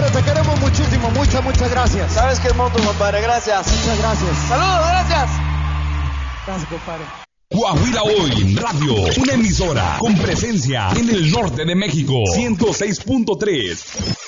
compadre, te queremos muchísimo, muchas gracias. ¿Sabes qué es moto, compadre? Gracias. Muchas gracias. Saludos, gracias. Gracias, compadre. Coahuila Hoy Radio, una emisora con presencia en el norte de México, 106.3.